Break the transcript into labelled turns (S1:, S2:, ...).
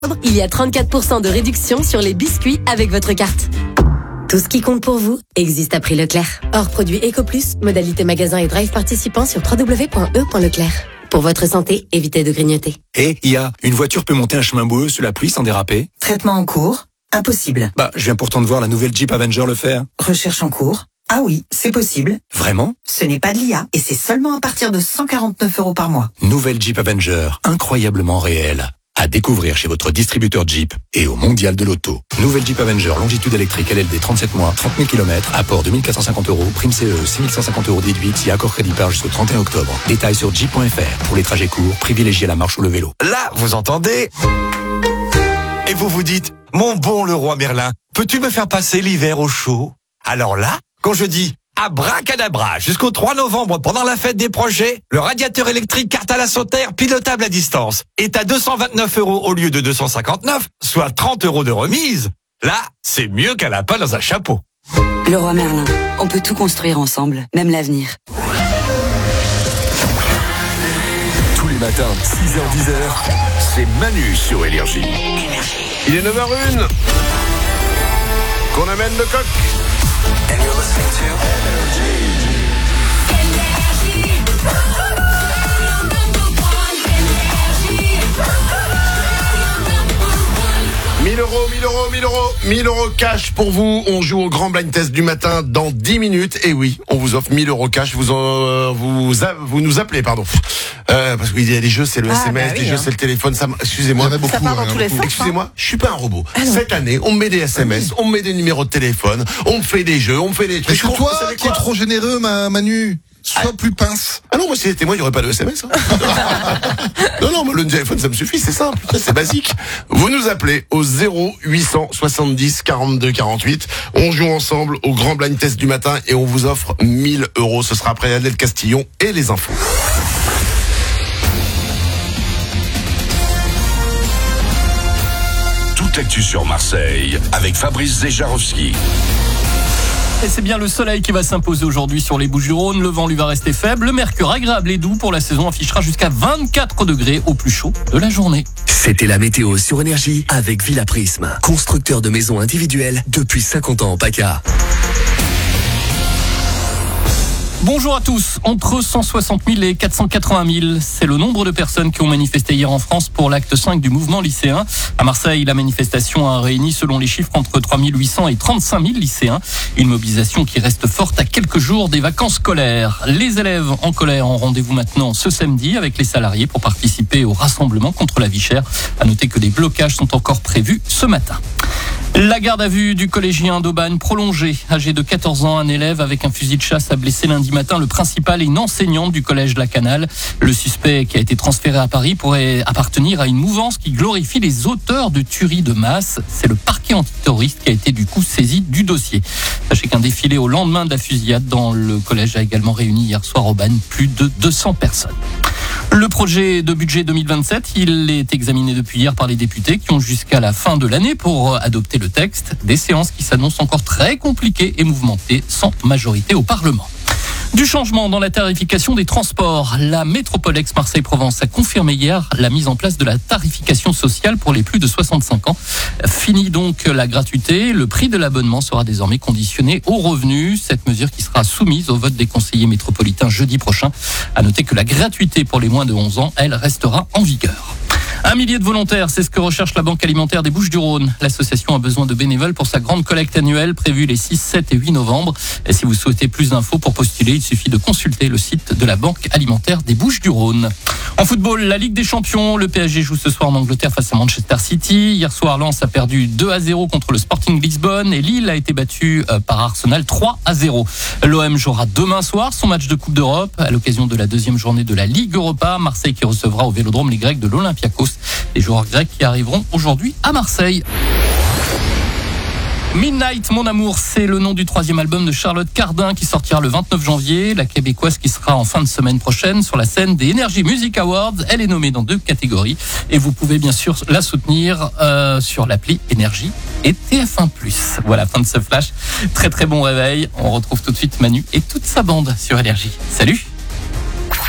S1: Il y a 34% de réduction sur les biscuits avec votre carte. Tout ce qui compte pour vous existe à prix Leclerc. Hors produit EcoPlus, modalité magasin et drive participant sur www.e.leclerc. Pour votre santé, évitez de grignoter.
S2: Une voiture peut monter un chemin boueux sous la pluie sans déraper?
S3: Traitement en cours? Impossible.
S2: Je viens pourtant de voir la nouvelle Jeep Avenger le faire.
S3: Recherche en cours? Ah oui, c'est possible.
S2: Vraiment?
S3: Ce n'est pas de l'IA et c'est seulement à partir de 149 € par mois.
S2: Nouvelle Jeep Avenger, incroyablement réelle. À découvrir chez votre distributeur Jeep et au Mondial de l'Auto. Nouvelle Jeep Avenger, longitude électrique LLD 37 mois, 30 000 km, apport 2450 €, prime CE, 6150 € déduite si accord crédit par jusqu'au 31 octobre. Détails sur jeep.fr. Pour les trajets courts, privilégiez la marche ou le vélo.
S4: Là, vous entendez? Et vous vous dites, mon bon Leroy Merlin, peux-tu me faire passer l'hiver au chaud? Alors là, quand je dis abracadabra, jusqu'au 3 novembre pendant la fête des projets, le radiateur électrique Cartala Sauter pilotable à distance est à 229 € au lieu de 259, soit 30 € de remise. Là, c'est mieux qu'un lapin dans un chapeau.
S5: Leroy Merlin, on peut tout construire ensemble, même l'avenir.
S6: Tous les matins, 6h-10h, c'est Manu sur Énergie.
S7: Il est 9h01 qu'on amène le coq.
S6: And you're listening to Énergie.
S7: 1000 euros cash pour vous. On joue au grand blind test du matin dans 10 minutes. Et oui, on vous offre 1000 euros cash. Vous nous appelez, pardon. Parce qu'il y a des jeux, c'est le SMS, les jeux, c'est le téléphone. Excusez-moi.
S8: Ça part dans tous les sens.
S7: Excusez-moi, je suis pas un robot. Cette année, on me met des SMS, on me met des numéros de téléphone, on me fait des jeux, on me fait des trucs.
S8: C'est toi qui es trop généreux, Manu. Sois plus pince.
S7: Ah non, moi si c'était moi, il n'y aurait pas de SMS. Non, moi le téléphone, ça me suffit, c'est simple, c'est basique. Vous nous appelez au 0870 42 48. On joue ensemble au grand blind test du matin et on vous offre 1000 euros. Ce sera après Adèle Castillon et les infos.
S6: Toute l'actu sur Marseille avec Fabrice Zéjarowski.
S9: Et c'est bien le soleil qui va s'imposer aujourd'hui sur les Bouches-du-Rhône. Le vent lui va rester faible. Le mercure agréable et doux pour la saison affichera jusqu'à 24 degrés au plus chaud de la journée.
S10: C'était la météo sur Énergie avec Villa Prisme, constructeur de maisons individuelles depuis 50 ans en PACA.
S9: Bonjour à tous. Entre 160 000 et 480 000, c'est le nombre de personnes qui ont manifesté hier en France pour l'acte 5 du mouvement lycéen. À Marseille, la manifestation a réuni, selon les chiffres, entre 3 800 et 35 000 lycéens. Une mobilisation qui reste forte à quelques jours des vacances scolaires. Les élèves en colère ont rendez-vous maintenant ce samedi avec les salariés pour participer au rassemblement contre la vie chère. À noter que des blocages sont encore prévus ce matin. La garde à vue du collégien d'Aubagne prolongée. Âgé de 14 ans, un élève avec un fusil de chasse a blessé lundi matin le principal et une enseignante du collège de la Canale. Le suspect qui a été transféré à Paris pourrait appartenir à une mouvance qui glorifie les auteurs de tueries de masse. C'est le parquet antiterroriste qui a été du coup saisi du dossier. Sachez qu'un défilé au lendemain de la fusillade dans le collège a également réuni hier soir à Aubagne plus de 200 personnes. Le projet de budget 2027, il est examiné depuis hier par les députés qui ont jusqu'à la fin de l'année pour adopter le texte. Des séances qui s'annoncent encore très compliquées et mouvementées sans majorité au Parlement. Du changement dans la tarification des transports. La métropole Aix-Marseille-Provence a confirmé hier la mise en place de la tarification sociale pour les plus de 65 ans. Fini donc la gratuité. Le prix de l'abonnement sera désormais conditionné aux revenus. Cette mesure qui sera soumise au vote des conseillers métropolitains jeudi prochain. À noter que la gratuité pour les moins de 11 ans, elle restera en vigueur. 1 millier de volontaires, c'est ce que recherche la Banque alimentaire des Bouches-du-Rhône. L'association a besoin de bénévoles pour sa grande collecte annuelle prévue les 6, 7 et 8 novembre. Et si vous souhaitez plus d'infos pour postuler, il suffit de consulter le site de la Banque alimentaire des Bouches-du-Rhône. En football, la Ligue des Champions, le PSG joue ce soir en Angleterre face à Manchester City. Hier soir, Lens a perdu 2-0 contre le Sporting Lisbonne et Lille a été battue par Arsenal 3-0. L'OM jouera demain soir son match de Coupe d'Europe à l'occasion de la deuxième journée de la Ligue Europa. Marseille qui recevra au Vélodrome les Grecs de l'Olympiakos. Les joueurs grecs qui arriveront aujourd'hui à Marseille. Midnight, mon amour, c'est le nom du 3e album de Charlotte Cardin qui sortira le 29 janvier. La Québécoise qui sera en fin de semaine prochaine sur la scène des Energy Music Awards. Elle est nommée dans 2 catégories et vous pouvez bien sûr la soutenir sur l'appli Énergie et TF1+. Voilà, fin de ce flash. Très très bon réveil. On retrouve tout de suite Manu et toute sa bande sur Énergie. Salut!